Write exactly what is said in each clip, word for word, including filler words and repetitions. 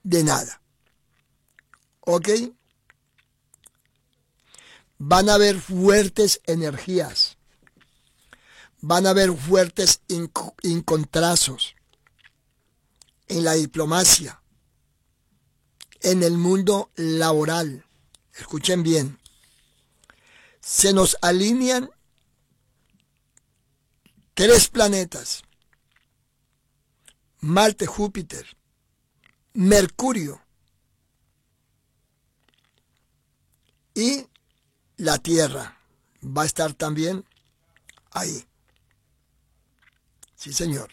de nada. ¿Ok? Van a haber fuertes energías. Van a haber fuertes encontrazos en la diplomacia, en el mundo laboral. Escuchen bien. Se nos alinean tres planetas: Marte, Júpiter, Mercurio y la Tierra. Va a estar también ahí. Sí, señor.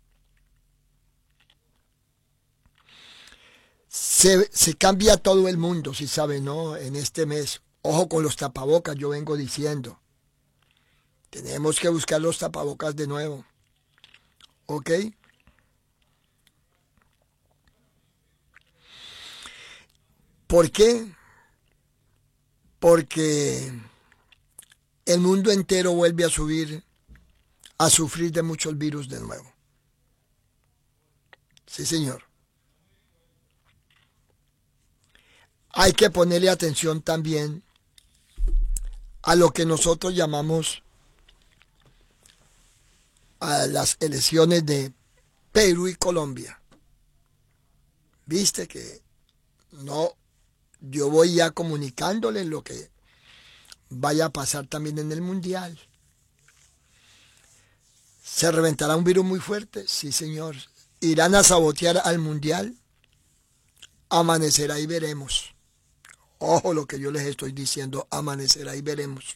Se, se cambia todo el mundo, si sabe, ¿no? En este mes. Ojo con los tapabocas, yo vengo diciendo. Tenemos que buscar los tapabocas de nuevo. ¿Ok? ¿Por qué? Porque el mundo entero vuelve a subir, a sufrir de muchos virus de nuevo. Sí, señor. Hay que ponerle atención también a lo que nosotros llamamos a las elecciones de Perú y Colombia. Viste que no, yo voy ya comunicándoles lo que vaya a pasar también en el mundial. ¿Se reventará un virus muy fuerte? Sí, señor. ¿Irán a sabotear al mundial? Amanecerá y veremos. Ojo lo que yo les estoy diciendo, amanecerá y veremos.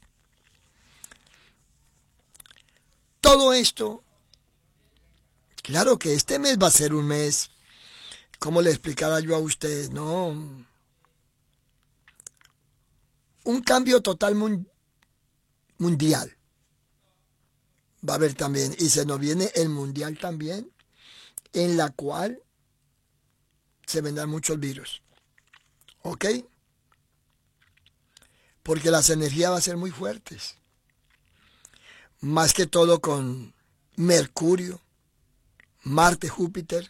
Todo esto, claro que este mes va a ser un mes, ¿cómo le explicara yo a ustedes? No, un cambio total mun- mundial. Va a haber también, y se nos viene el mundial también, en la cual se vendrán muchos virus. ¿Ok? Porque las energías van a ser muy fuertes. Más que todo con Mercurio, Marte, Júpiter.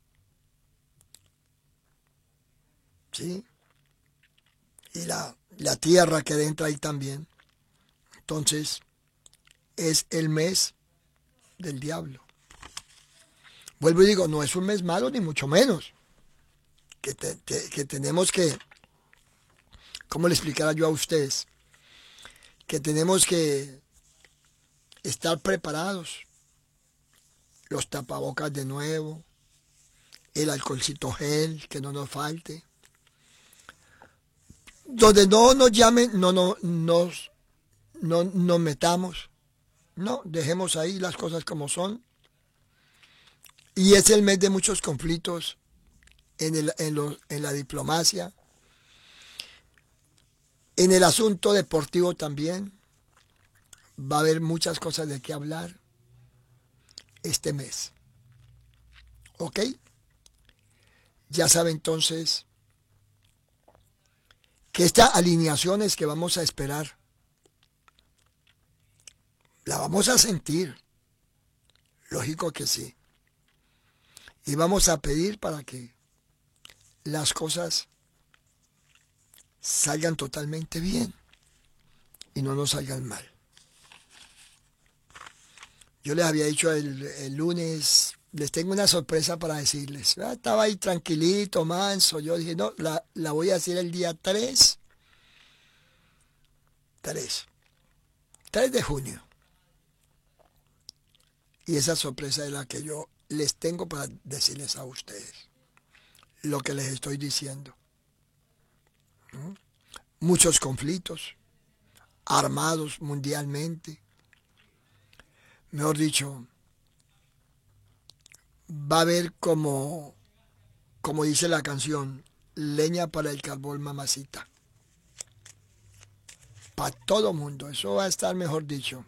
¿Sí? Y la, la Tierra que entra ahí también. Entonces, es el mes del diablo. Vuelvo y digo, no es un mes malo ni mucho menos. Que, te, te, que tenemos que, ¿cómo le explicara yo a ustedes? Que tenemos que estar preparados. Los tapabocas de nuevo, el alcoholcito gel, que no nos falte. Donde no nos llamen, no, no, nos, no nos metamos. No, dejemos ahí las cosas como son. Y es el mes de muchos conflictos en, el, en, lo, en la diplomacia, en el asunto deportivo también. Va a haber muchas cosas de qué hablar este mes. ¿Ok? Ya sabe entonces que estas alineaciones que vamos a esperar, la vamos a sentir. Lógico que sí. Y vamos a pedir para que las cosas salgan totalmente bien y no nos salgan mal. Yo les había dicho el, el lunes, les tengo una sorpresa para decirles. Ah, estaba ahí tranquilito, manso. Yo dije, no, la, la voy a decir el día tres. tres. tres de junio. Y esa sorpresa es la que yo les tengo para decirles a ustedes. Lo que les estoy diciendo. ¿Mm? Muchos conflictos armados mundialmente. Mejor dicho, va a haber como, como dice la canción, leña para el carbón, mamacita. Para todo mundo. Eso va a estar, mejor dicho,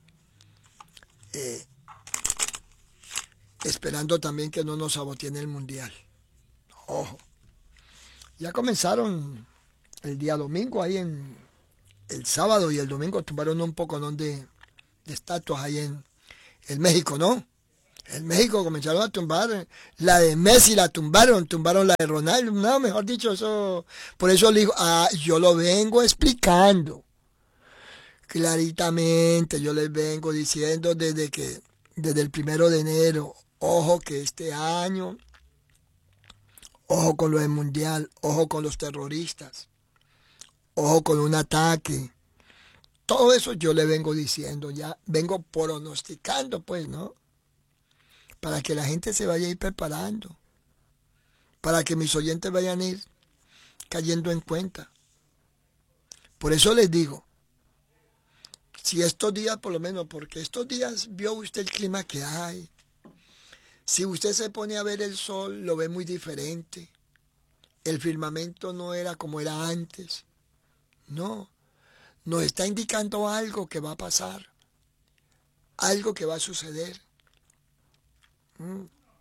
eh, esperando también que no nos saboteen el mundial. Ojo. Ya comenzaron el día domingo, ahí en el sábado y el domingo tumbaron un poco de, de estatuas ahí en, en México, ¿no? En México comenzaron a tumbar, la de Messi la tumbaron, tumbaron la de Ronaldo, no, mejor dicho, eso, por eso le digo, ah, yo lo vengo explicando claritamente, yo les vengo diciendo desde que, desde el primero de enero, ojo que este año, ojo con lo del mundial, ojo con los terroristas, ojo con un ataque, todo eso yo le vengo diciendo, ya vengo pronosticando, pues, ¿no? Para que la gente se vaya a ir preparando, para que mis oyentes vayan a ir cayendo en cuenta. Por eso les digo, si estos días, por lo menos, porque estos días vio usted el clima que hay, si usted se pone a ver el sol, lo ve muy diferente. El firmamento no era como era antes. No, nos está indicando algo que va a pasar, algo que va a suceder. Mm.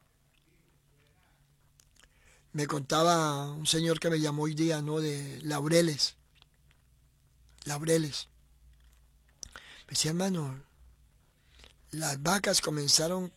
Me contaba un señor que me llamó hoy día, ¿no? De Laureles. Laureles. Me decía, hermano, las vacas comenzaron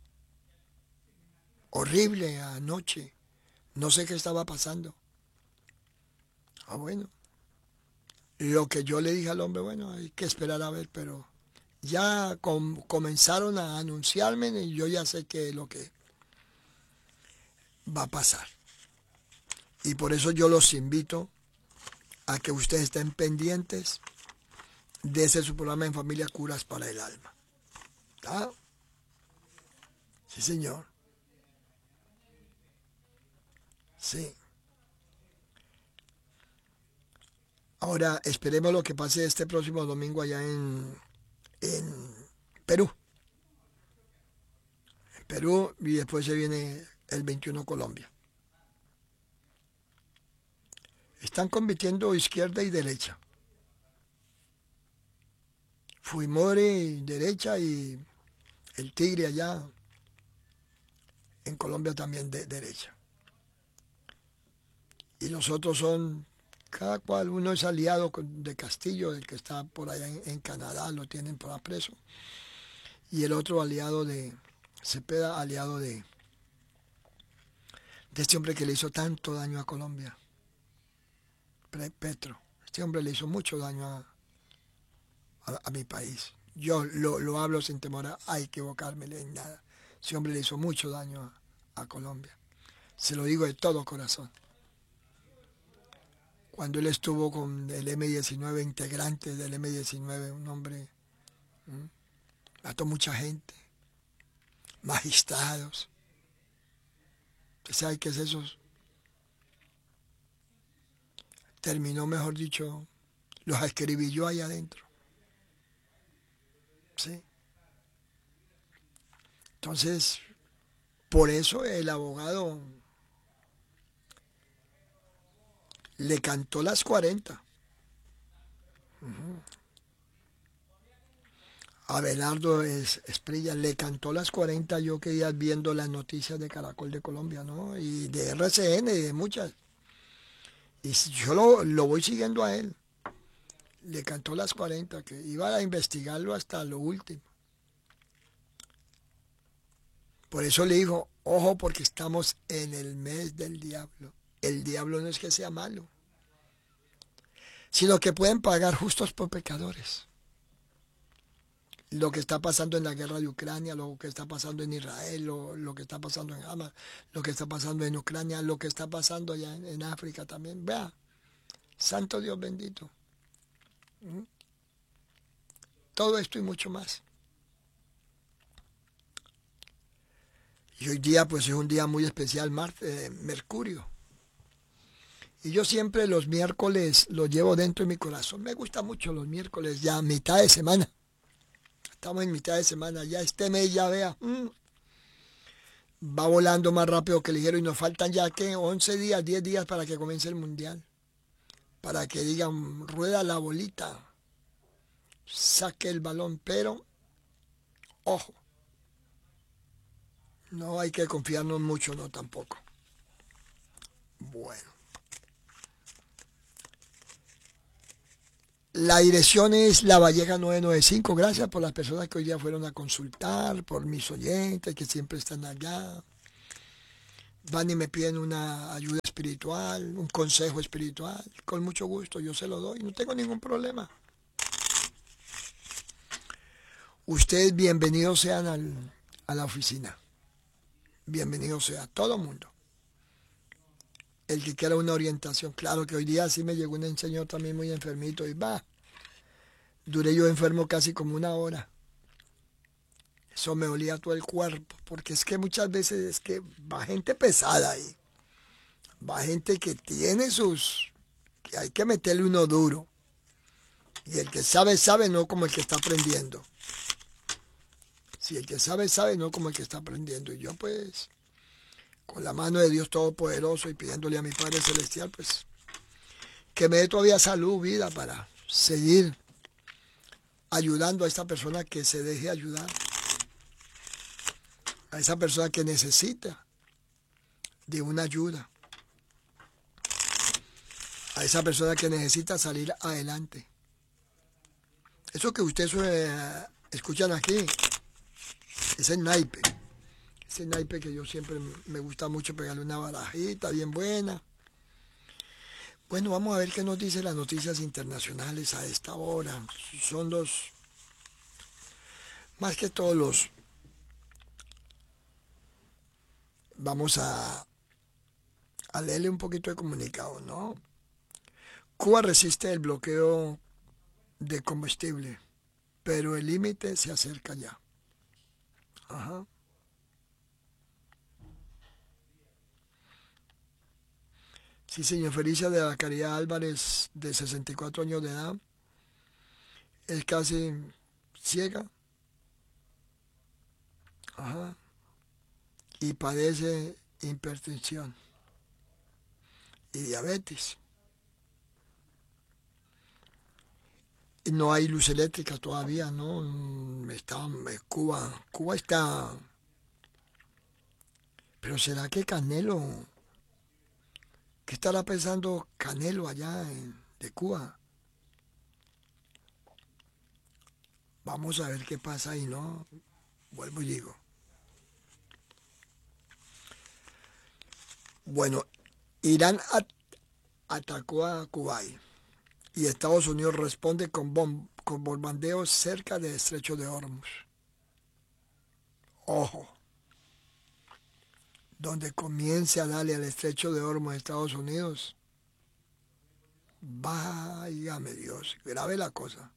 horrible anoche. No sé qué estaba pasando. Ah, bueno. Lo que yo le dije al hombre, bueno, hay que esperar a ver, pero ya com comenzaron a anunciarme y yo ya sé qué es lo que va a pasar. Y por eso yo los invito a que ustedes estén pendientes de ese su programa En Familia Curas para el Alma. ¿Está? Sí, señor. Sí. Ahora esperemos lo que pase este próximo domingo allá en, en Perú. En Perú y después se viene el veintiuno Colombia. Están compitiendo izquierda y derecha. Fujimori derecha y el Tigre allá en Colombia también de derecha. Y los otros son, cada cual, uno es aliado de Castillo, el que está por allá en, en Canadá, lo tienen por ahí preso. Y el otro aliado de Cepeda, aliado de, de este hombre que le hizo tanto daño a Colombia, Petro. Este hombre le hizo mucho daño a, a, a mi país. Yo lo, lo hablo sin temor a equivocarme en nada. Ese hombre le hizo mucho daño a, a Colombia. Se lo digo de todo corazón. Cuando él estuvo con el eme diecinueve, integrante del eme diecinueve, un hombre, ¿m? mató mucha gente, magistrados. ¿Usted sabe qué es eso? Terminó, mejor dicho, los escribí yo allá adentro. ¿Sí? Entonces, por eso el abogado le cantó las cuarenta. Uh-huh. Abelardo Esprilla le cantó las cuarenta, yo que iba viendo las noticias de Caracol de Colombia, ¿no? Y de erre ce ene y de muchas. Y yo lo, lo voy siguiendo a él. Le cantó las cuarenta, que iba a investigarlo hasta lo último. Por eso le dijo, ojo, porque estamos en el mes del diablo. El diablo no es que sea malo, sino que pueden pagar justos por pecadores. Lo que está pasando en la guerra de Ucrania, lo que está pasando en Israel, lo, lo que está pasando en Hamas, lo que está pasando en Ucrania, lo que está pasando allá en, en África también. Vea, santo Dios bendito. ¿Mm? Todo esto y mucho más. Y hoy día pues es un día muy especial, Marte, eh, Mercurio. Y yo siempre los miércoles los llevo dentro de mi corazón. Me gusta mucho los miércoles, ya mitad de semana. Estamos en mitad de semana, ya este mes ya vea, mmm, va volando más rápido que ligero y nos faltan ya que once días, diez días para que comience el mundial. Para que digan, rueda la bolita, saque el balón, pero ojo, no hay que confiarnos mucho, no tampoco. Bueno. La dirección es La Valleja nueve noventa y cinco. Gracias por las personas que hoy día fueron a consultar, por mis oyentes que siempre están allá. Van y me piden una ayuda espiritual, un consejo espiritual. Con mucho gusto, yo se lo doy, no tengo ningún problema. Ustedes bienvenidos sean al, a la oficina. Bienvenidos sea todo el mundo. El que quiera una orientación. Claro que hoy día sí me llegó un señor también muy enfermito y va. Duré yo enfermo casi como una hora. Eso me olía todo el cuerpo, porque es que muchas veces es que va gente pesada ahí. Va gente que tiene sus... que hay que meterle uno duro. Y el que sabe, sabe, no como el que está aprendiendo. Si el que sabe, sabe, no como el que está aprendiendo. Y yo pues, con la mano de Dios Todopoderoso y pidiéndole a mi Padre Celestial, pues, que me dé todavía salud, vida, para seguir ayudando a esta persona que se deje ayudar. A esa persona que necesita de una ayuda. A esa persona que necesita salir adelante. Eso que ustedes eh, escuchan aquí, ese naipe. Ese naipe que yo siempre me gusta mucho pegarle una barajita bien buena. Bueno, vamos a ver qué nos dicen las noticias internacionales a esta hora. Son los, más que todos los, vamos a, a leerle un poquito de comunicado, ¿no? Cuba resiste el bloqueo de combustible, pero el límite se acerca ya. Ajá. Sí, señor. Felicia de la Caridad Álvarez, de sesenta y cuatro años de edad, es casi ciega. Ajá. Y padece hipertensión y diabetes. Y no hay luz eléctrica todavía, ¿no? Está, Cuba, Cuba está... Pero ¿será que Canelo... ¿Qué estará pensando Canelo allá en, de Cuba? Vamos a ver qué pasa ahí, ¿no? Vuelvo y digo. Bueno, Irán at atacó a Kuwait y Estados Unidos responde con, bom con bombardeos cerca del estrecho de Hormuz. Ojo. Donde comience a darle al estrecho de Hormuz a Estados Unidos, váyame Dios, grave la cosa.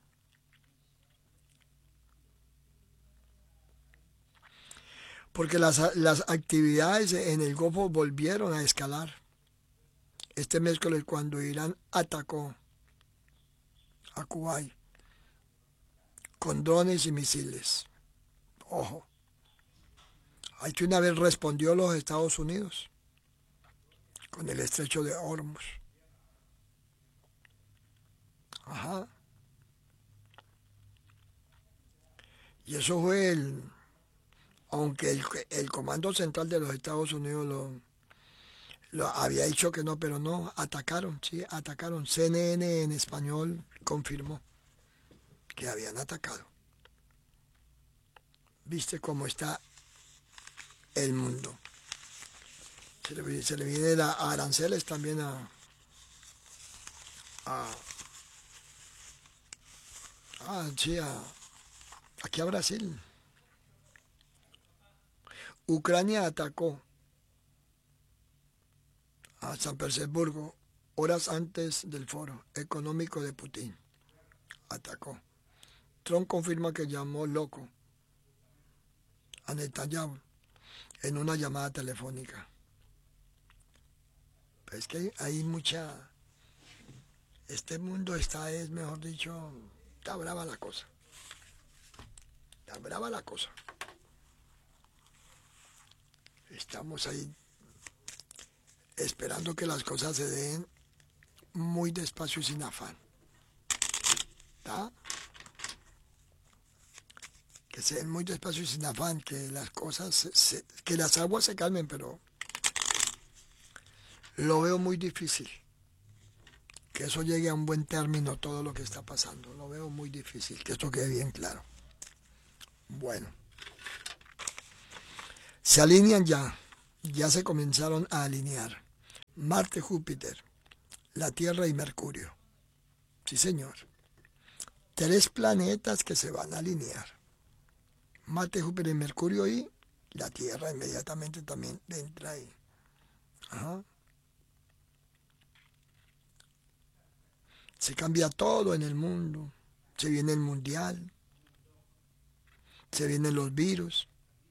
Porque las, las actividades en el Golfo volvieron a escalar. Este miércoles cuando Irán atacó a Kuwait con drones y misiles. Ojo. Ahí que una vez respondió los Estados Unidos con el estrecho de Hormuz. Ajá. Y eso fue el... Aunque el, el Comando Central de los Estados Unidos lo, lo había dicho que no, pero no, atacaron, sí, atacaron. C N N en español confirmó que habían atacado. ¿Viste cómo está el mundo? Se le, se le viene a aranceles también a, a, a, sí, a aquí a Brasil. Ucrania atacó a San Petersburgo horas antes del foro económico de Putin. Atacó. Trump confirma que llamó loco a Netanyahu en una llamada telefónica. Pero es que hay, hay mucha... Este mundo está, es mejor dicho, está brava la cosa. Está brava la cosa. Estamos ahí esperando que las cosas se den muy despacio y sin afán. ¿Está? Que se den muy despacio y sin afán, que las cosas, se, se, que las aguas se calmen, pero lo veo muy difícil. que eso llegue a un buen término todo lo que está pasando. Lo veo muy difícil, que esto quede bien claro. Bueno, se alinean ya, ya se comenzaron a alinear. Marte, Júpiter, la Tierra y Mercurio. Sí, señor. Tres planetas que se van a alinear. Marte, Júpiter y Mercurio, y la Tierra inmediatamente también entra ahí. Ajá. Se cambia todo en el mundo. Se viene el mundial. Se vienen los virus.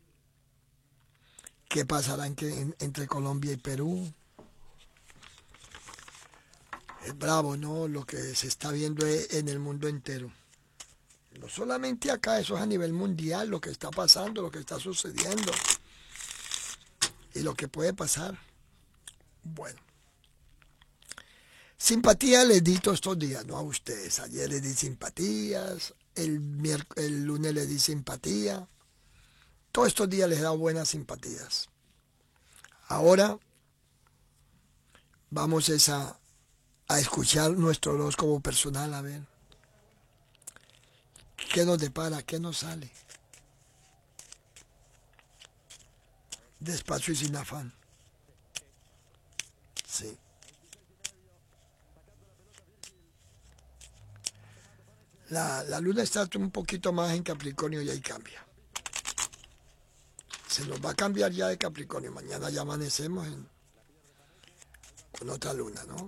¿Qué pasará en que, en, entre Colombia y Perú? Es bravo, ¿no? Lo que se está viendo en el mundo entero. No solamente acá, eso es a nivel mundial, lo que está pasando, lo que está sucediendo y lo que puede pasar. Bueno. Simpatía les di todos estos días, no a ustedes. Ayer les di simpatías, el, el lunes les di simpatía. Todos estos días les he dado buenas simpatías. Ahora vamos a, a escuchar nuestro horóscopo personal, a ver. ¿Qué nos depara? ¿Qué nos sale? Despacio y sin afán. Sí. La, la luna está un poquito más en Capricornio y ahí cambia. Se nos va a cambiar ya de Capricornio. Mañana ya amanecemos en, con otra luna, ¿no?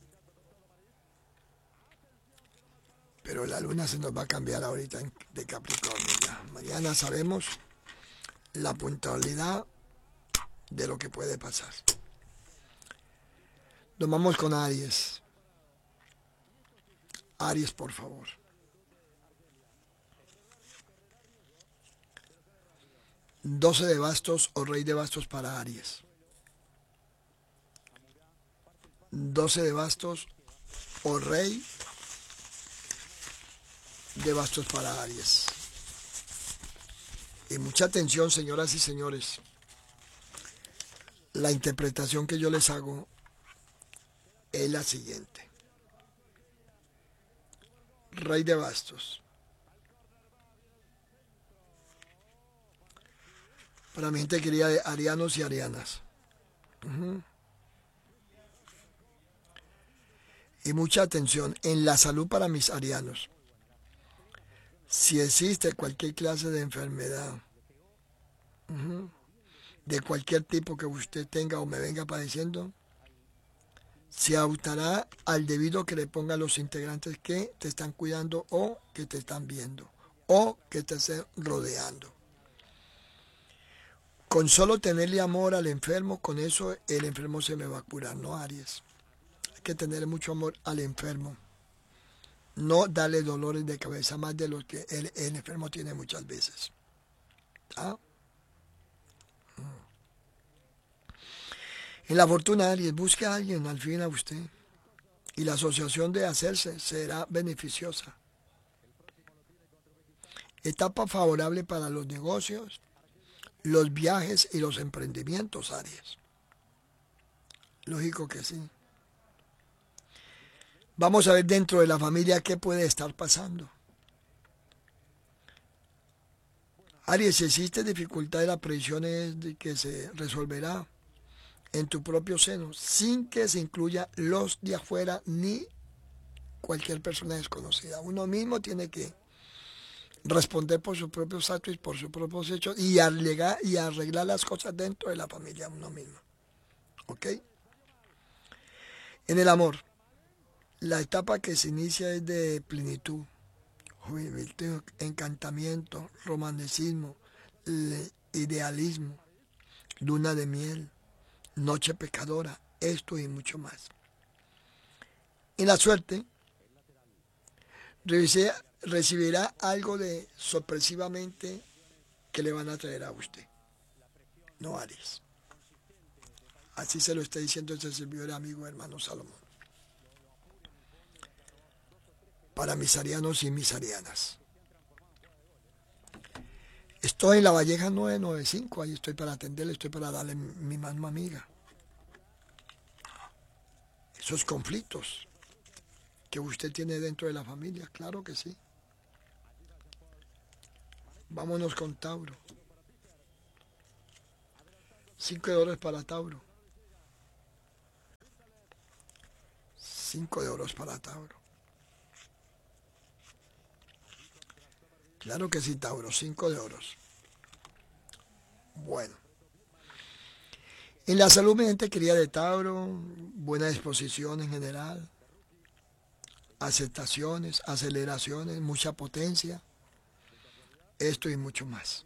Pero la luna se nos va a cambiar ahorita en, de Capricornio ya. Mañana sabemos la puntualidad de lo que puede pasar. Nos vamos con Aries. Aries, por favor. doce de bastos o rey de bastos para Aries. doce de bastos o rey de bastos para Aries. Y mucha atención, señoras y señores. La interpretación que yo les hago es la siguiente. Rey de bastos. Para mi gente querida de arianos y arianas. Uh-huh. Y mucha atención en la salud para mis arianos. Si existe cualquier clase de enfermedad, uh-huh, de cualquier tipo que usted tenga o me venga padeciendo, se autará al debido que le pongan los integrantes que te están cuidando o que te están viendo o que te estén rodeando. Con solo tenerle amor al enfermo, con eso el enfermo se me va a curar, ¿no, Aries? Hay que tenerle mucho amor al enfermo. No darle dolores de cabeza más de los que el, el enfermo tiene muchas veces. ¿Ah? En la fortuna, Aries, busque a alguien, al fin a usted. Y la asociación de hacerse será beneficiosa. Etapa favorable para los negocios, los viajes y los emprendimientos, Aries. Lógico que sí. Vamos a ver dentro de la familia qué puede estar pasando. Aries, si existe dificultad de la previsión es de que se resolverá en tu propio seno, sin que se incluya los de afuera ni cualquier persona desconocida. Uno mismo tiene que responder por sus propios actos y por sus propios hechos y arreglar, y arreglar las cosas dentro de la familia uno mismo. ¿Ok? En el amor, la etapa que se inicia es de plenitud, juventud, encantamiento, romanticismo, idealismo, luna de miel, noche pecadora, esto y mucho más. En la suerte, recibirá algo de sorpresivamente que le van a traer a usted. No, Aries. Así se lo está diciendo ese servidor amigo hermano Salomón. Para mis arianos y mis arianas. Estoy en la Valleja nueve noventa y cinco, ahí estoy para atenderle, estoy para darle mi mano amiga. Esos conflictos que usted tiene dentro de la familia, claro que sí. Vámonos con Tauro. Cinco de oros para Tauro. Cinco de oros para Tauro. Claro que sí, Tauro. Cinco de oros. Bueno. En la salud, mi gente querida de Tauro, buena disposición en general, aceptaciones, aceleraciones, mucha potencia, esto y mucho más.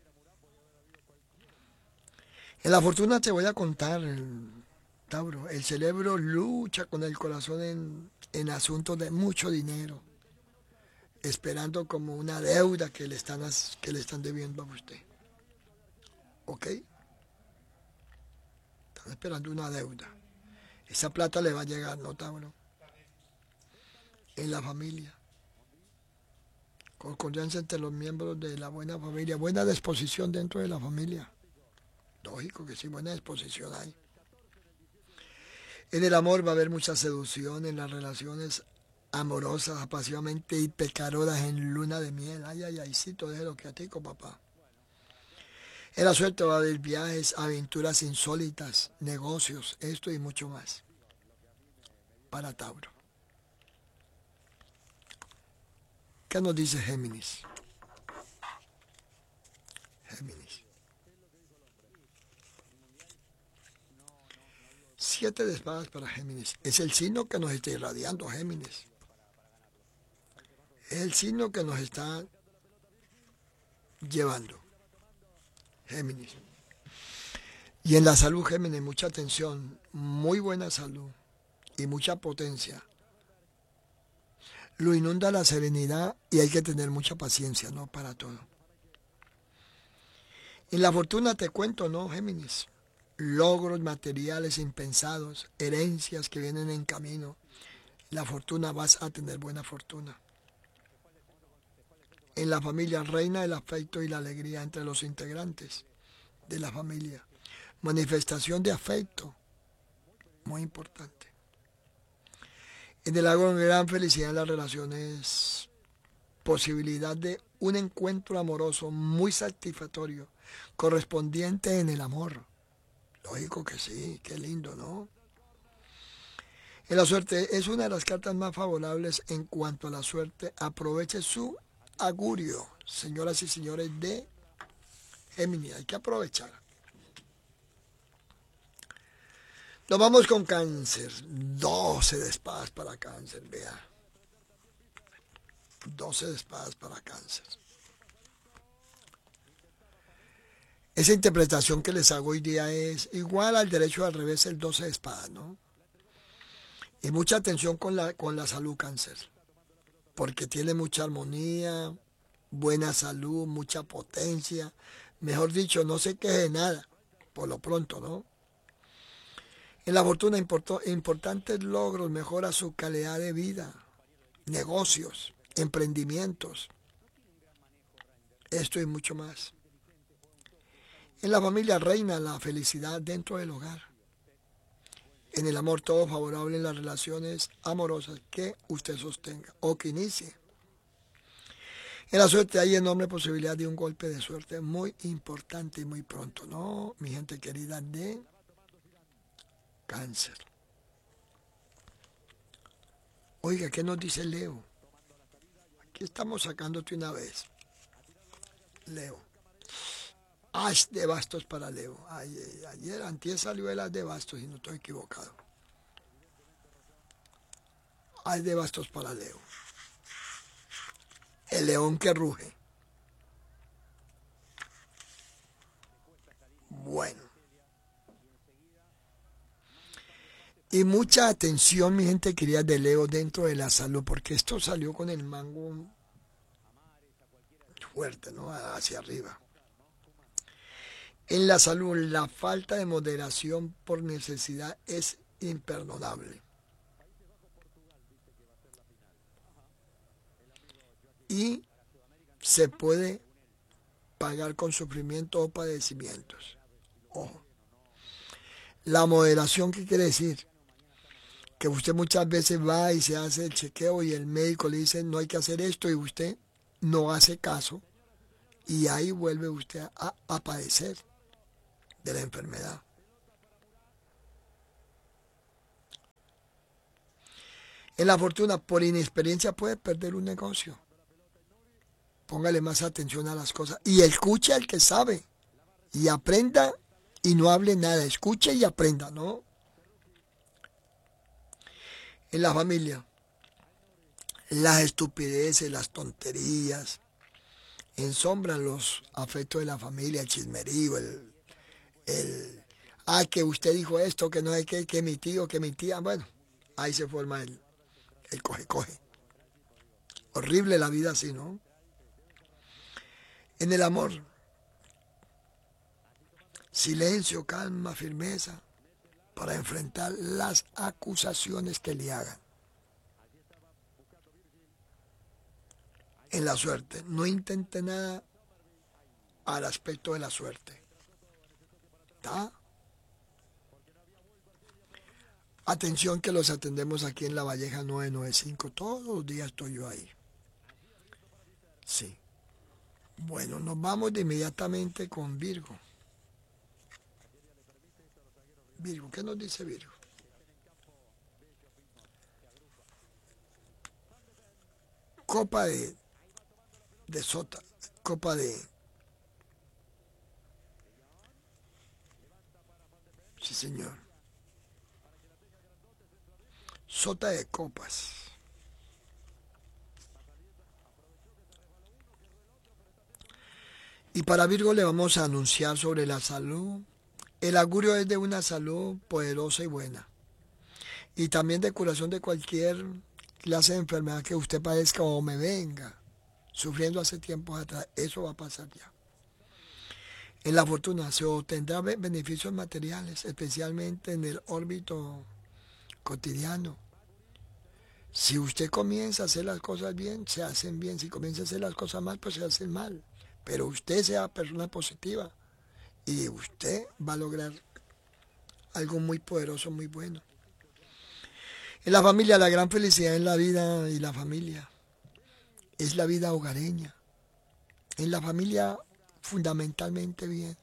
En la fortuna te voy a contar, Tauro, el cerebro lucha con el corazón en, en asuntos de mucho dinero, esperando como una deuda que le están, que le están debiendo a usted. ¿Ok? Están esperando una deuda. Esa plata le va a llegar, ¿no, Tauro? En la familia. Concordancia entre los miembros de la buena familia. Buena disposición dentro de la familia. Lógico que sí, buena disposición hay. En el amor va a haber mucha seducción en las relaciones amorosas, apasionadamente y pecaroras en luna de miel. Ay, ay, ay, sí, todo es lo que a ti, papá. En la suerte va a haber viajes, aventuras insólitas, negocios, esto y mucho más. Para Tauro. ¿Qué nos dice Géminis? Géminis. Siete de espadas para Géminis. Es el signo que nos está irradiando, Géminis. Es el signo que nos está llevando, Géminis. Y en la salud, Géminis, mucha atención, muy buena salud y mucha potencia. Lo inunda la serenidad y hay que tener mucha paciencia, ¿no? Para todo. En la fortuna te cuento, ¿no, Géminis? Logros materiales impensados, herencias que vienen en camino. La fortuna, vas a tener buena fortuna. En la familia reina el afecto y la alegría entre los integrantes de la familia. Manifestación de afecto, muy importante. En el agua, gran felicidad en las relaciones, posibilidad de un encuentro amoroso muy satisfactorio, correspondiente en el amor. Lógico que sí, qué lindo, ¿no? En la suerte es una de las cartas más favorables en cuanto a la suerte. Aproveche su augurio, señoras y señores de Géminis, hay que aprovechar. Nos vamos con Cáncer, doce de espadas para Cáncer, vea. doce de espadas para Cáncer. Esa interpretación que les hago hoy día es igual al derecho al revés, el doce de espadas, ¿no? Y mucha atención con la, con la salud, Cáncer, porque tiene mucha armonía, buena salud, mucha potencia. Mejor dicho, no se queje de nada, por lo pronto, ¿no? En la fortuna, importó, importantes logros, mejora su calidad de vida, negocios, emprendimientos, esto y mucho más. En la familia reina la felicidad dentro del hogar. En el amor todo favorable en las relaciones amorosas que usted sostenga o que inicie. En la suerte hay enorme posibilidad de un golpe de suerte muy importante y muy pronto, ¿no? Mi gente querida de Cáncer. Oiga, ¿qué nos dice Leo? Aquí estamos sacándote una vez. Leo. As de bastos para Leo. Ayer, ayer antier salió el as de bastos y no estoy equivocado. As de bastos para Leo. El león que ruge. Bueno. Y mucha atención, mi gente querida de Leo, dentro de la salud, porque esto salió con el mango fuerte, ¿no? Hacia arriba. En la salud, la falta de moderación por necesidad es imperdonable. Y se puede pagar con sufrimiento o padecimientos. Ojo. La moderación, ¿qué quiere decir? que usted muchas veces va y se hace el chequeo y el médico le dice no hay que hacer esto y usted no hace caso y ahí vuelve usted a, a padecer de la enfermedad. En la fortuna, por inexperiencia puede perder un negocio. Póngale más atención a las cosas y escuche al que sabe y aprenda y no hable nada, escuche y aprenda, ¿no? En la familia, las estupideces, las tonterías, ensombran los afectos de la familia, el chismerío, el, el, ah, que usted dijo esto, que no hay que, que mi tío, que mi tía, bueno, ahí se forma el, el coge-coge. Horrible la vida así, ¿no? En el amor, silencio, calma, firmeza, para enfrentar las acusaciones que le hagan. En la suerte, no intente nada al aspecto de la suerte. ¿Está? Atención que los atendemos aquí en La Valleja nueve nueve cinco. Todos los días estoy yo ahí. Sí. Bueno, nos vamos de inmediatamente con Virgo. Virgo, ¿qué nos dice Virgo? Copa de, de sota, copa de... Sí, señor. Sota de copas. Y para Virgo le vamos a anunciar sobre la salud. El augurio es de una salud poderosa y buena. Y también de curación de cualquier clase de enfermedad que usted padezca o me venga sufriendo hace tiempos atrás. Eso va a pasar ya. En la fortuna se obtendrá beneficios materiales, especialmente en el órbito cotidiano. Si usted comienza a hacer las cosas bien, se hacen bien. Si comienza a hacer las cosas mal, pues se hacen mal. Pero usted sea persona positiva y usted va a lograr algo muy poderoso, muy bueno. En la familia, la gran felicidad en la vida y la familia es la vida hogareña. En la familia, fundamentalmente bien.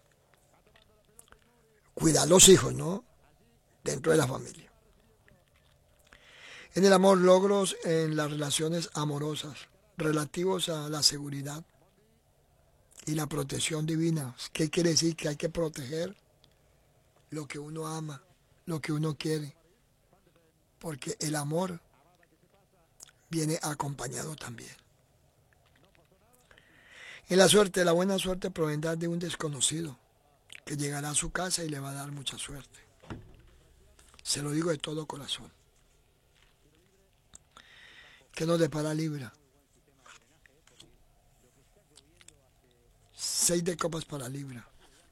Cuidar los hijos, ¿no? Dentro de la familia. En el amor, logros en las relaciones amorosas relativos a la seguridad y la protección divina. ¿Qué quiere decir? Que hay que proteger lo que uno ama, lo que uno quiere. Porque el amor viene acompañado también. En la suerte, la buena suerte provendrá de un desconocido que llegará a su casa y le va a dar mucha suerte. Se lo digo de todo corazón. ¿Qué nos depara Libra? Seis de copas para Libra.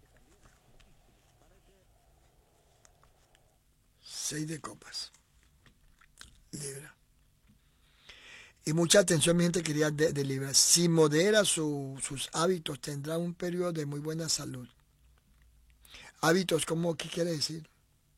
Seis de copas. Libra. Y mucha atención, mi gente querida de, de Libra. Si modera su, sus hábitos, tendrá un periodo de muy buena salud. Hábitos, ¿cómo? ¿Qué quiere decir?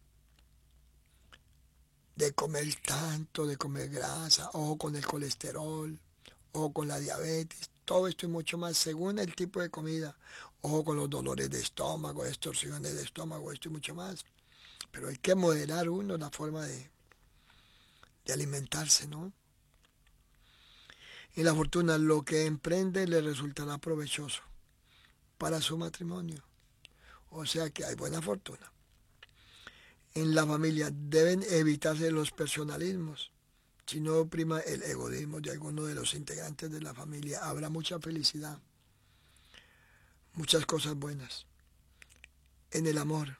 De comer tanto, de comer grasa, o con el colesterol, o con la diabetes. Todo esto y mucho más, según el tipo de comida. Ojo con los dolores de estómago, distorsiones de estómago, esto y mucho más. Pero hay que moderar uno la forma de, de alimentarse, ¿no? En la fortuna, lo que emprende le resultará provechoso para su matrimonio. O sea que hay buena fortuna. En la familia deben evitarse los personalismos. Si no prima el egoísmo de alguno de los integrantes de la familia, habrá mucha felicidad, muchas cosas buenas. En el amor,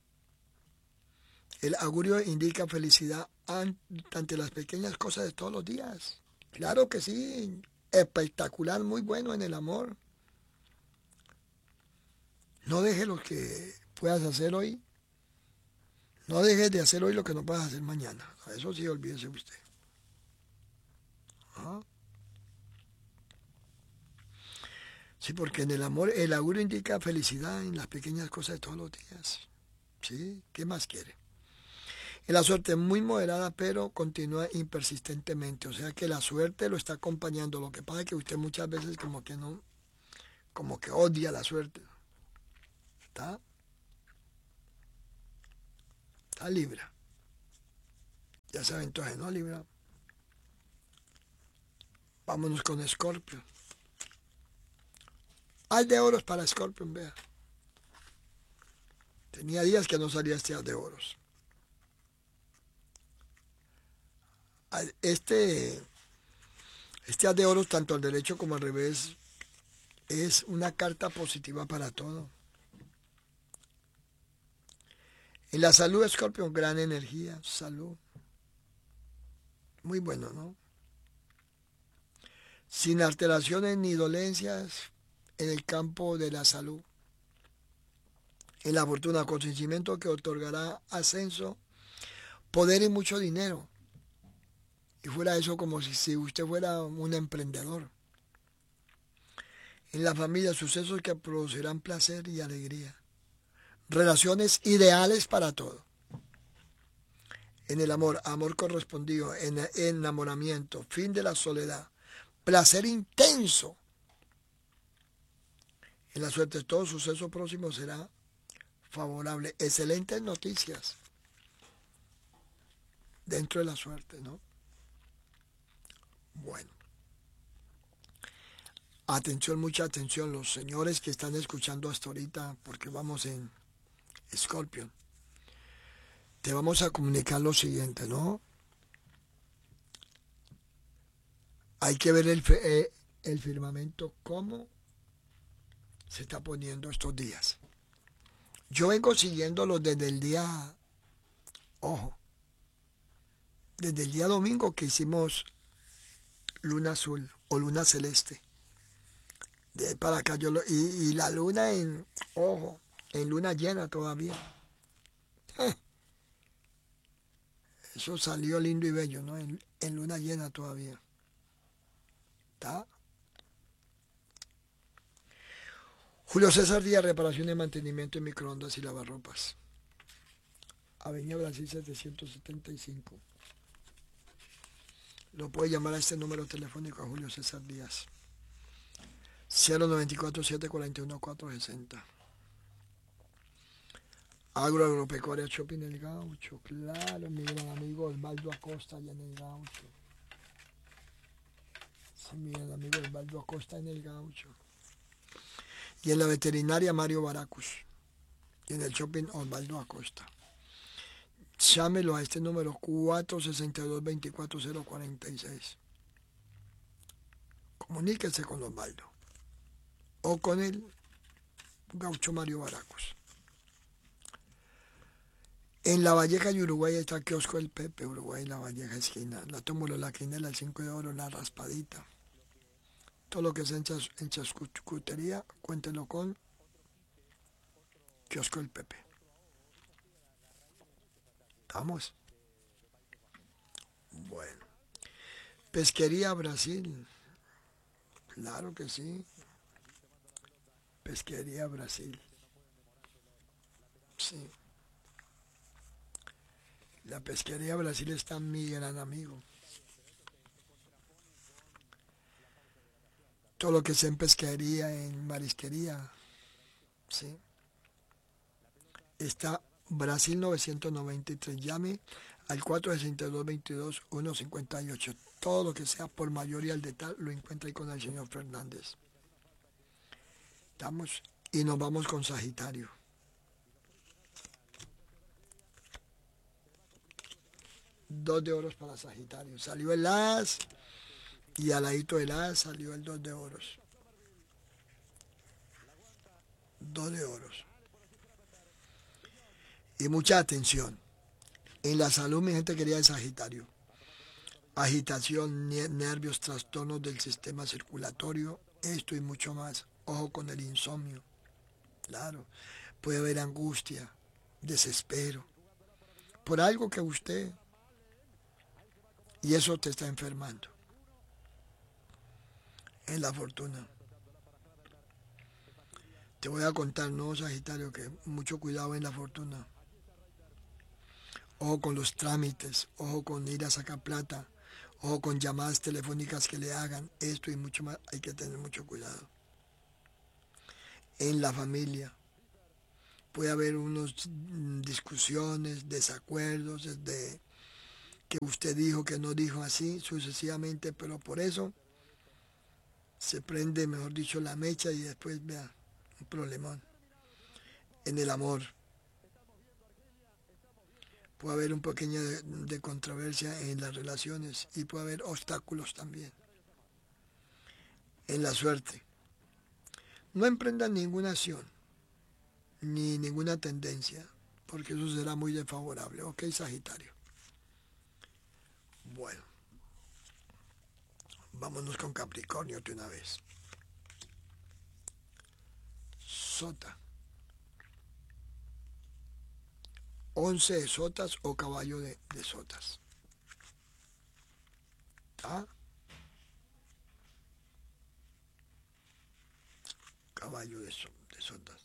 el augurio indica felicidad ante las pequeñas cosas de todos los días. Claro que sí, espectacular, muy bueno en el amor. No dejes lo que puedas hacer hoy. No dejes de hacer hoy lo que no puedas hacer mañana. Eso sí, olvídese usted. ¿Ah? Sí, porque en el amor, el augurio indica felicidad en las pequeñas cosas de todos los días. ¿Sí? ¿Qué más quiere? En la suerte muy moderada, pero continúa impersistentemente. O sea que la suerte lo está acompañando. Lo que pasa es que usted muchas veces como que no, como que odia la suerte. ¿Está? Está Libra. Ya saben, entonces, ¿no, Libra? Vámonos con Escorpio. Haz de oros para Escorpio, vea. Tenía días que no salía este haz de oros. Este, este haz de oros, tanto al derecho como al revés, es una carta positiva para todo. En la salud, Escorpio, gran energía, salud. Muy bueno, ¿no? Sin alteraciones ni dolencias en el campo de la salud. En la fortuna, conocimiento que otorgará ascenso, poder y mucho dinero. Y fuera eso como si, si usted fuera un emprendedor. En la familia, sucesos que producirán placer y alegría. Relaciones ideales para todo. En el amor, amor correspondido, en enamoramiento, fin de la soledad, placer intenso. En la suerte, todo suceso próximo será favorable. Excelentes noticias dentro de la suerte, ¿no? Bueno. Atención, mucha atención, los señores que están escuchando hasta ahorita, porque vamos en Scorpio. Te vamos a comunicar lo siguiente, ¿no? Hay que ver el, eh, el firmamento, cómo se está poniendo estos días. Yo vengo siguiéndolo desde el día, ojo, desde el día domingo que hicimos luna azul o luna celeste. De para acá yo lo, y, y la luna en, ojo, en luna llena todavía. Eh, eso salió lindo y bello, ¿no? En, en luna llena todavía. ¿Está? Julio César Díaz, reparación y mantenimiento en microondas y lavarropas. Avenida Brasil setecientos setenta y cinco. Lo puede llamar a este número telefónico a Julio César Díaz. cero noventa y cuatro, siete cuarenta y uno, cuatrocientos sesenta. Agro Agropecuaria Shopping El Gaucho. Claro, mi gran amigo Osvaldo Acosta allá en El Gaucho. Sí, mi gran amigo Osvaldo Acosta en El Gaucho. Y en la veterinaria Mario Baracus. Y en el shopping Osvaldo Acosta. Llámelo a este número cuatro sesenta y dos, veinticuatro cero cuarenta y seis. Comuníquese con Osvaldo. O con el Gaucho Mario Baracus. En La Valleja y Uruguay está el kiosco El Pepe, Uruguay, La Valleja esquina. La tómbola, la quinela, el cinco de oro, la raspadita. Todo lo que sea en, chas, en chascutería, cuéntelo con kiosco El Pepe. ¿Estamos? Bueno. Pesquería Brasil. Claro que sí. Pesquería Brasil. Sí. La Pesquería Brasil está mi gran amigo. Todo lo que sea en pesquería, en marisquería, sí. Está Brasil novecientos noventa y tres. Llame al cuatro sesenta y dos, veintidós, uno cincuenta y ocho. Todo lo que sea por mayoría al detalle lo encuentra ahí con el señor Fernández. Estamos y nos vamos con Sagitario. Dos de oros para Sagitario. Salió el as y al ladito del as salió el dos de oros. Dos de oros. Y mucha atención. En la salud, mi gente querida, de Sagitario. Agitación, nervios, trastornos del sistema circulatorio, esto y mucho más. Ojo con el insomnio. Claro. Puede haber angustia, desespero. Por algo que usted... Y eso te está enfermando. En la fortuna. Te voy a contar, no, Sagitario, que mucho cuidado en la fortuna. ojo con los trámites, ojo con ir a sacar plata, ojo con llamadas telefónicas que le hagan, esto y mucho más, hay que tener mucho cuidado. En la familia puede haber unas discusiones, desacuerdos, de que usted dijo, que no dijo, así sucesivamente, pero por eso se prende, mejor dicho, la mecha y después, vea, un problemón. En el amor puede haber un pequeño de, de controversia en las relaciones y puede haber obstáculos también. En la suerte, no emprendan ninguna acción ni ninguna tendencia, porque eso será muy desfavorable. Ok, Sagitario. Bueno, vámonos con Capricornio de una vez. Sota. Once de sotas o caballo de, de sotas. ¿Ah? Caballo de, so, de sotas.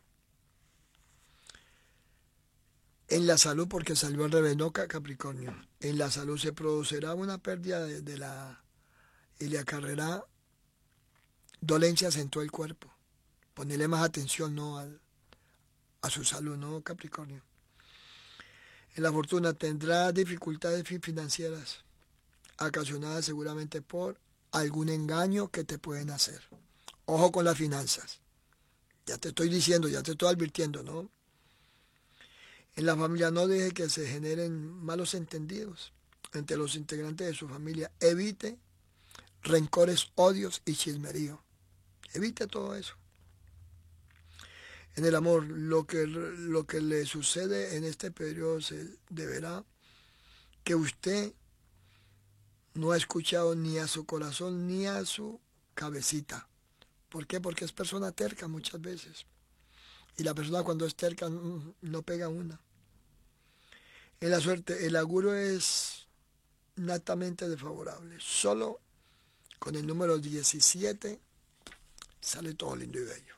En la salud, porque salió al revés, no, Capricornio. En la salud se producirá una pérdida de, de la... y le acarreará dolencias en todo el cuerpo. Ponerle más atención, ¿no? Al, a su salud, ¿no, Capricornio? En la fortuna tendrá dificultades financieras, ocasionadas seguramente por algún engaño que te pueden hacer. Ojo con las finanzas. Ya te estoy diciendo, ya te estoy advirtiendo, ¿no? En la familia no deje que se generen malos entendidos entre los integrantes de su familia. Evite rencores, odios y chismerío. Evite todo eso. En el amor, lo que, lo que le sucede en este periodo se deberá que usted no ha escuchado ni a su corazón ni a su cabecita. ¿Por qué? Porque es persona terca muchas veces. Y la persona cuando es terca no pega una. En la suerte, el augurio es natamente desfavorable. Solo con el número diecisiete sale todo lindo y bello.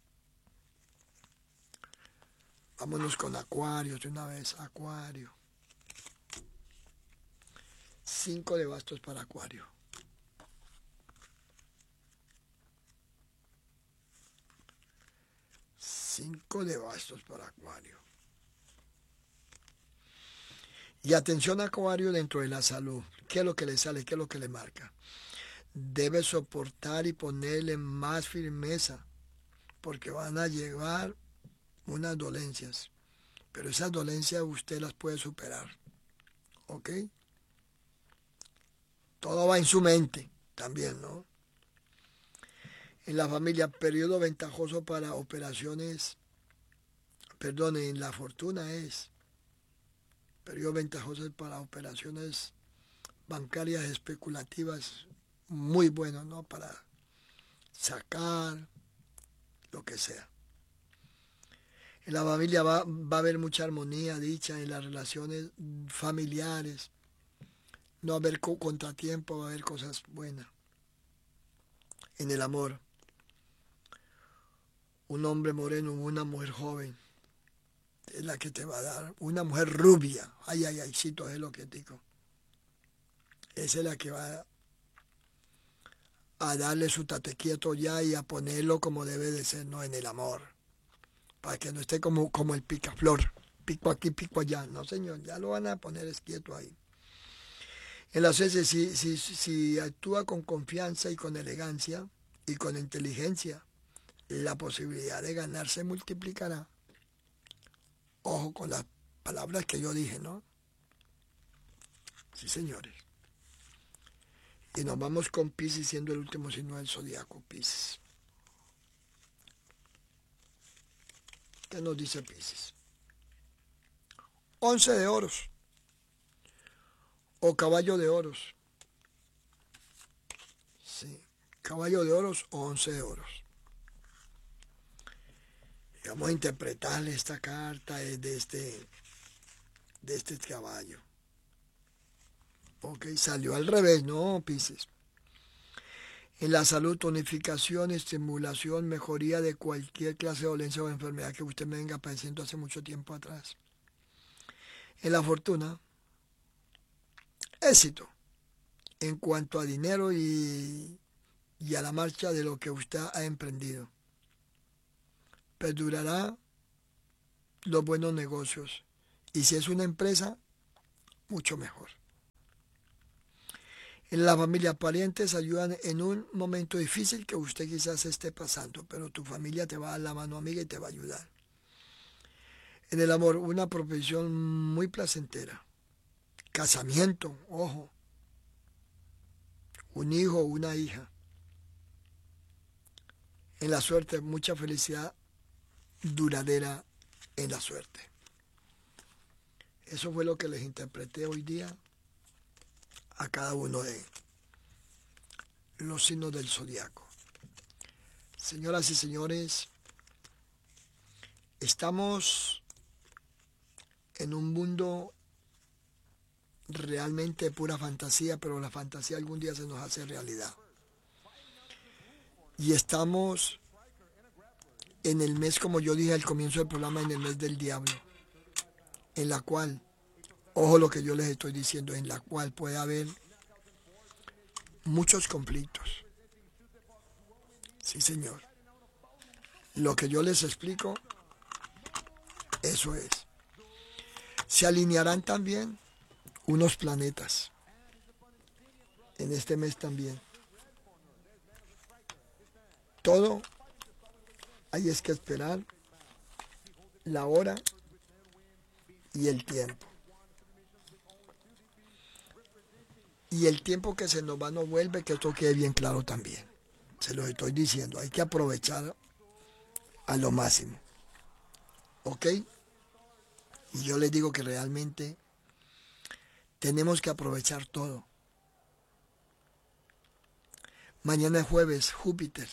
Vámonos con Acuario de una vez. Acuario. Cinco de bastos para Acuario. Cinco de bastos para Acuario. Y atención, Acuario, dentro de la salud. ¿Qué es lo que le sale? ¿Qué es lo que le marca? Debe soportar y ponerle más firmeza, porque van a llevar unas dolencias. Pero esas dolencias usted las puede superar. ¿Ok? Todo va en su mente también, ¿no? En la familia, periodo ventajoso para operaciones, perdón, en la fortuna es periodo ventajoso para operaciones bancarias especulativas, muy bueno, ¿no? Para sacar lo que sea. En la familia va, va a haber mucha armonía, dicha en las relaciones familiares. No va a haber contratiempo, va a haber cosas buenas. En el amor, un hombre moreno, una mujer joven, es la que te va a dar. Una mujer rubia, ay, ay, ay, cito, es lo que digo. Esa es la que va a darle su tate quieto ya y a ponerlo como debe de ser, ¿no? En el amor. Para que no esté como, como el picaflor, pico aquí, pico allá. No, señor, ya lo van a poner es quieto ahí. En las veces, si, si, si actúa con confianza y con elegancia y con inteligencia, la posibilidad de ganar se multiplicará. Ojo con las palabras que yo dije, ¿no? Sí, señores. Y nos vamos con Piscis, siendo el último signo del zodiaco, Piscis. ¿Qué nos dice Piscis? Once de oros o caballo de oros. Sí, caballo de oros o once de oros. Y vamos a interpretarle esta carta de este, de este caballo. Ok, salió al revés, ¿no, Piscis? En la salud, tonificación, estimulación, mejoría de cualquier clase de dolencia o enfermedad que usted me venga padeciendo hace mucho tiempo atrás. En la fortuna, éxito en cuanto a dinero y, y a la marcha de lo que usted ha emprendido. Perdurará los buenos negocios. Y si es una empresa, mucho mejor. En la familia, parientes ayudan en un momento difícil que usted quizás esté pasando, pero tu familia te va a dar la mano amiga y te va a ayudar. En el amor, una profesión muy placentera. Casamiento, ojo. Un hijo o una hija. En la suerte, mucha felicidad duradera en la suerte. Eso fue lo que les interpreté hoy día a cada uno de los signos del zodiaco. Señoras y señores, estamos en un mundo realmente pura fantasía, pero la fantasía algún día se nos hace realidad. Y estamos en el mes, como yo dije al comienzo del programa, en el mes del diablo, en la cual, ojo lo que yo les estoy diciendo, en la cual puede haber muchos conflictos. Sí, señor. Lo que yo les explico, eso es. Se alinearán también unos planetas en este mes también. Todo hay es que esperar la hora y el tiempo. Y el tiempo que se nos va no vuelve, que esto quede bien claro también. Se lo estoy diciendo, hay que aprovechar a lo máximo. ¿Ok? Y yo les digo que realmente tenemos que aprovechar todo. Mañana es jueves, Júpiter.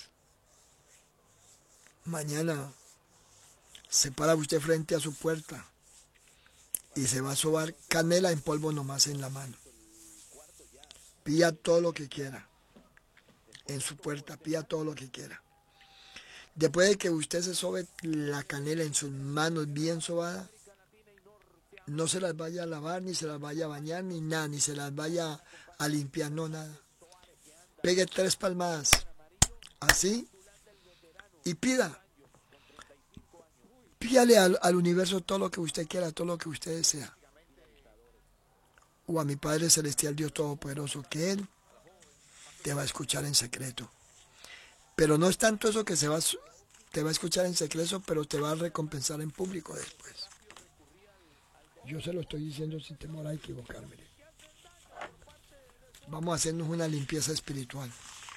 Mañana se para usted frente a su puerta y se va a sobar canela en polvo nomás en la mano. Pida todo lo que quiera en su puerta, pida todo lo que quiera. Después de que usted se sobe la canela en sus manos bien sobada, no se las vaya a lavar, ni se las vaya a bañar, ni nada, ni se las vaya a limpiar, no nada. Pegue tres palmadas, así, y pida. Pídale al, al universo todo lo que usted quiera, todo lo que usted desea. O a mi Padre Celestial, Dios Todopoderoso, que Él te va a escuchar en secreto. Pero no es tanto eso que se va, te va a escuchar en secreto, pero te va a recompensar en público después. Yo se lo estoy diciendo sin temor a equivocarme. Vamos a hacernos una limpieza espiritual.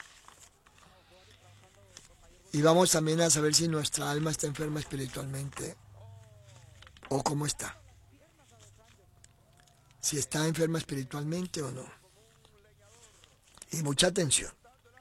Y vamos también a saber si nuestra alma está enferma espiritualmente o cómo está. Si está enferma espiritualmente o no. Y mucha atención.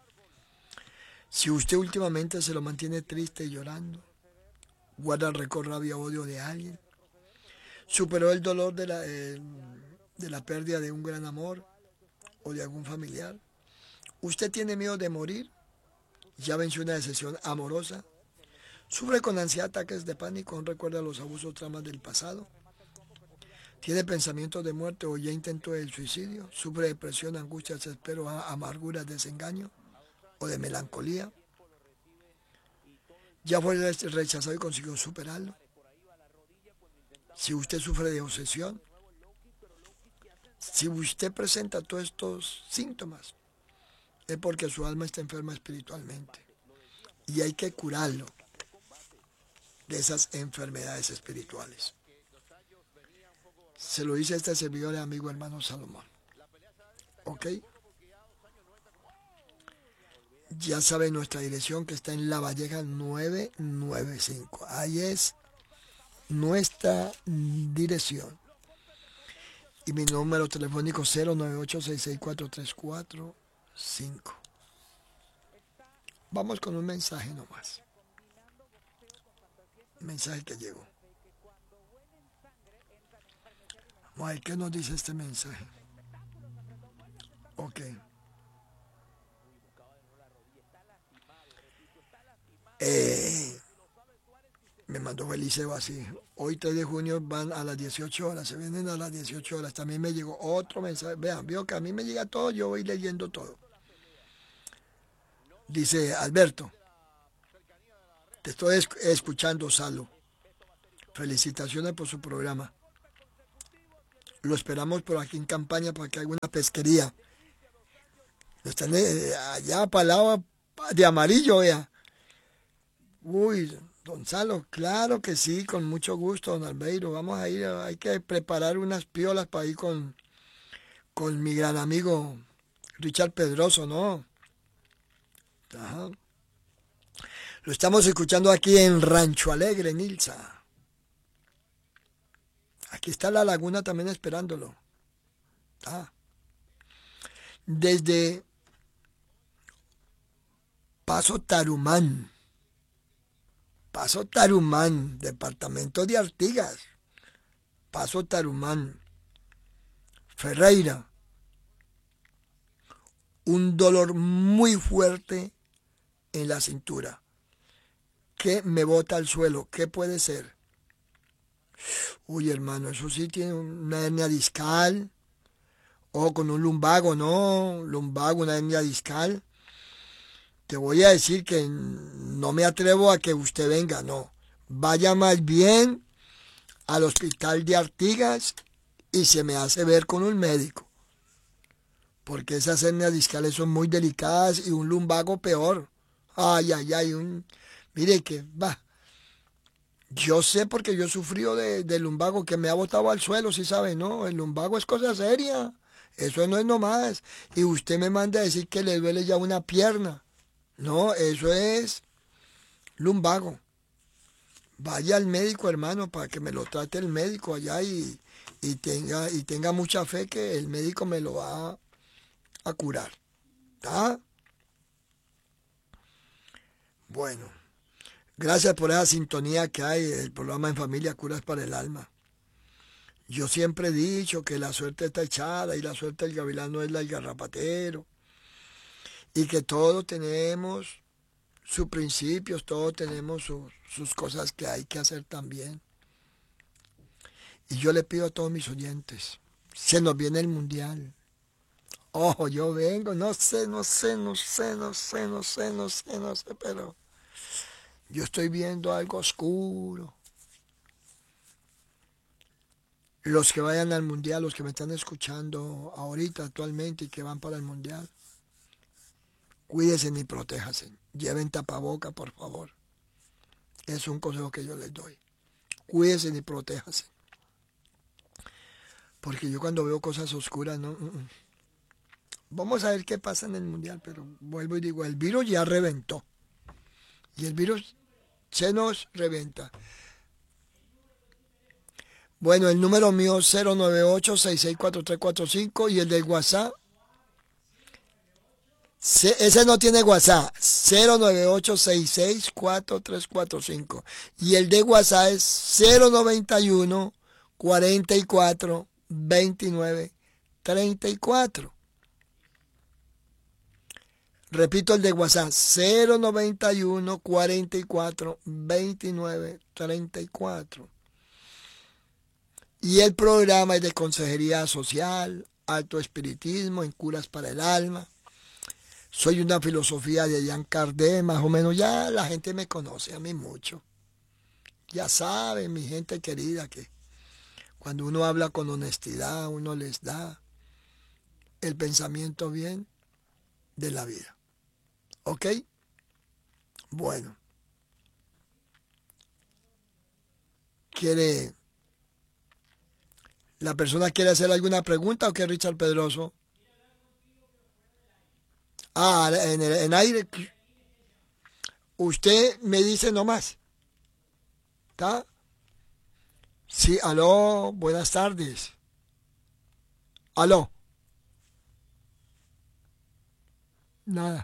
Si usted últimamente se lo mantiene triste y llorando, guarda rencor, rabia, odio de alguien, superó el dolor de la, eh, de la pérdida de un gran amor o de algún familiar, usted tiene miedo de morir, ya venció una decepción amorosa, sufre con ansiedad, ataques de pánico, no recuerda los abusos o traumas del pasado, tiene pensamientos de muerte o ya intentó el suicidio, sufre depresión, angustia, desespero, amargura, desengaño o de melancolía, ya fue rechazado y consiguió superarlo. Si usted sufre de obsesión, si usted presenta todos estos síntomas, es porque su alma está enferma espiritualmente y hay que curarlo de esas enfermedades espirituales. Se lo dice este servidor y amigo hermano Salomón. ¿Ok? Ya sabe nuestra dirección, que está en La Valleja nueve nueve cinco. Ahí es nuestra dirección. Y mi número telefónico cero nueve ocho seis seis cuatro tres cuatro cinco. Vamos con un mensaje nomás. Un mensaje que llegó. Vamos a ver qué nos dice este mensaje. Ok. Eh, Me mandó Eliseo así. Hoy tres de junio van a las dieciocho horas, se vienen a las dieciocho horas. También me llegó otro mensaje. Vean, veo que a mí me llega todo, yo voy leyendo todo. Dice Alberto, te estoy esc- escuchando, Salo. Felicitaciones por su programa. Lo esperamos por aquí en campaña para que haga una pesquería. Están eh, allá para el lado de amarillo, vea. Uy, don Salo, claro que sí, con mucho gusto, don Albeiro. Vamos a ir, hay que preparar unas piolas para ir con, con mi gran amigo Richard Pedroso, ¿no? Ajá. Lo estamos escuchando aquí en Rancho Alegre, Nilsa. Aquí está la laguna también esperándolo. Ah. Desde Paso Tarumán. Paso Tarumán, departamento de Artigas. Paso Tarumán. Ferreira. Un dolor muy fuerte en la cintura. ¿Qué me bota al suelo? ¿Qué puede ser? Uy, hermano, eso sí tiene una hernia discal. O con un lumbago, no. Lumbago, una hernia discal. Te voy a decir que no me atrevo a que usted venga, no. Vaya más bien al hospital de Artigas y se me hace ver con un médico. Porque esas hernias discales son muy delicadas y un lumbago peor. Ay, ay, ay, un... Mire que, va. Yo sé porque yo he sufrido de, de lumbago que me ha botado al suelo, ¿sí sabe? No, el lumbago es cosa seria. Eso no es nomás. Y usted me manda a decir que le duele ya una pierna. No, eso es lumbago. Vaya al médico, hermano, para que me lo trate el médico allá y, y, tenga, y tenga mucha fe que el médico me lo va a curar. ¿Está? Bueno, gracias por esa sintonía que hay del programa En Familia Curas para el Alma. Yo siempre he dicho que la suerte está echada y la suerte del gavilán no es la del garrapatero. Y que todos tenemos sus principios, todos tenemos sus, sus cosas que hay que hacer también. Y yo le pido a todos mis oyentes, se nos viene el mundial. Ojo, yo vengo, no sé, no sé, no sé, no sé, no sé, no sé, no sé, pero yo estoy viendo algo oscuro. Los que vayan al mundial, los que me están escuchando ahorita actualmente y que van para el mundial, cuídense y protéjanse. Lleven tapaboca, por favor. Es un consejo que yo les doy. Cuídense y protéjanse. Porque yo cuando veo cosas oscuras, no... Uh, uh. Vamos a ver qué pasa en el mundial, pero vuelvo y digo, el virus ya reventó. Y el virus se nos reventa. Bueno, el número mío es cero nueve ocho, seis seis cuatro tres cuatro cinco y el del WhatsApp, ese no tiene WhatsApp, cero nueve ocho, seis seis cuatro tres cuatro cinco. Y el de WhatsApp es cero noventa y uno, cuarenta y cuatro, veintinueve, treinta y cuatro. Repito el de WhatsApp, cero noventa y uno, cuarenta y cuatro, veintinueve, treinta y cuatro. Y el programa es de consejería social, alto espiritismo, en curas para el alma. Soy una filosofía de Jean Cardé, más o menos ya la gente me conoce a mí mucho. Ya saben, mi gente querida, que cuando uno habla con honestidad, uno les da el pensamiento bien de la vida. ¿Ok? Bueno. ¿Quiere... ¿La persona quiere hacer alguna pregunta o qué, Richard Pedroso? Ah, en, el, en aire. Usted me dice nomás. ¿Está? Sí, aló, buenas tardes. Aló. Nada.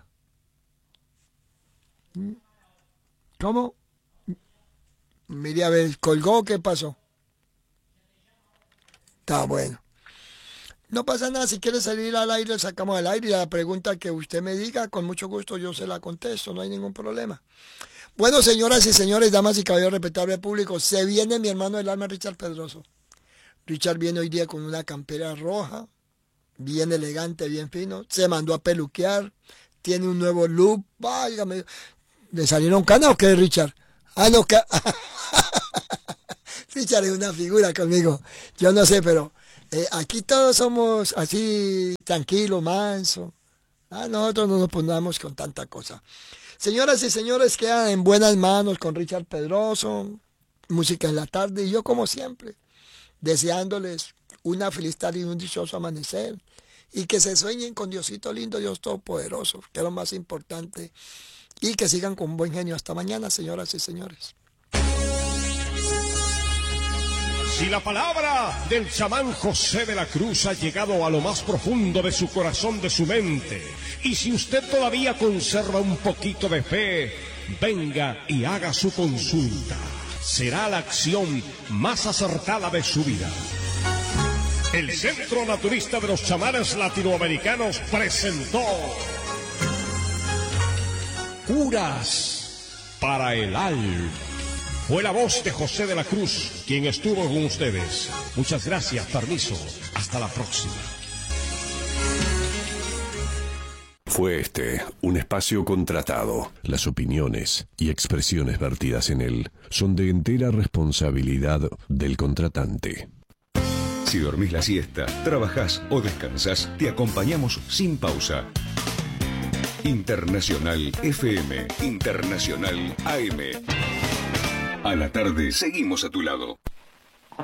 ¿Cómo? Mire, a ver, ¿colgó o qué pasó? Está bueno. No pasa nada, si quiere salir al aire, sacamos al aire y la pregunta que usted me diga, con mucho gusto yo se la contesto, no hay ningún problema. Bueno, señoras y señores, damas y caballeros, respetable público, se viene mi hermano del alma, Richard Pedroso. Richard viene hoy día con una campera roja, bien elegante, bien fino, se mandó a peluquear, tiene un nuevo look, válgame, ¿le salieron canas o qué, Richard? Ah, no, ca... Richard es una figura conmigo, yo no sé, pero eh, aquí todos somos así, tranquilos, mansos, ah, nosotros no nos pongamos con tanta cosa. Señoras y señores, quedan en buenas manos con Richard Pedroso, música en la tarde, y yo como siempre, deseándoles una feliz tarde y un dichoso amanecer, y que se sueñen con Diosito lindo, Dios todopoderoso, que es lo más importante, y que sigan con buen genio. Hasta mañana, señoras y señores. Si la palabra del chamán José de la Cruz ha llegado a lo más profundo de su corazón, de su mente, y si usted todavía conserva un poquito de fe, venga y haga su consulta. Será la acción más acertada de su vida. El Centro Naturista de los Chamanes Latinoamericanos presentó Curas para el Alma. Fue la voz de José de la Cruz quien estuvo con ustedes. Muchas gracias, permiso. Hasta la próxima. Fue este un espacio contratado. Las opiniones y expresiones vertidas en él son de entera responsabilidad del contratante. Si dormís la siesta, trabajás o descansás, te acompañamos sin pausa. Internacional F M, Internacional A M. A la tarde seguimos a tu lado.